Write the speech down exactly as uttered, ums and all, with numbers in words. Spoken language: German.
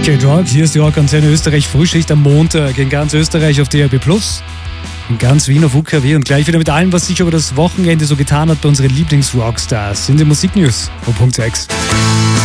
Weekend Rock, hier ist die Rockantenne Österreich Frühschicht am Montag in ganz Österreich auf D A B plus, in ganz Wien auf U K W und gleich wieder mit allem, was sich über das Wochenende so getan hat bei unseren Lieblings-Rockstars in den Musiknews. O Punkt sechs.